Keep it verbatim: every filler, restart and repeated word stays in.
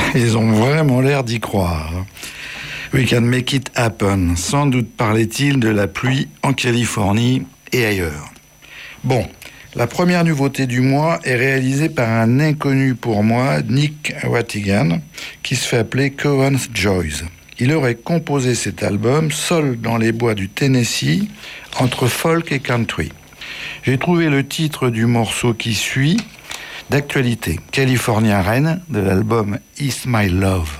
Ils ont vraiment l'air d'y croire. We can make it happen. Sans doute parlait-il de la pluie en Californie et ailleurs. Bon, la première nouveauté du mois est réalisée par un inconnu pour moi, Nick Watigan, qui se fait appeler Cohen's Joys. Il aurait composé cet album seul dans les bois du Tennessee, entre folk et country. J'ai trouvé le titre du morceau qui suit d'actualité. California Rain, de l'album Is My Love.